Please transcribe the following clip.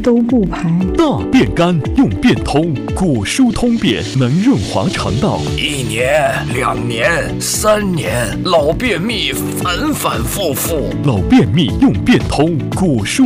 都不排。 大便干用便通，果蔬通便能润滑肠道。 1年、2年、3年，老便秘反反复复。 老便秘用便通，果蔬